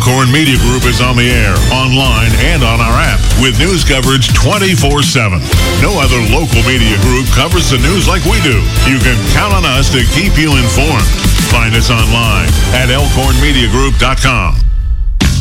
Elkhorn Media Group is on the air, online, and on our app with news coverage 24/7. No other local media group covers the news like we do. You can count on us to keep you informed. Find us online at elkhornmediagroup.com.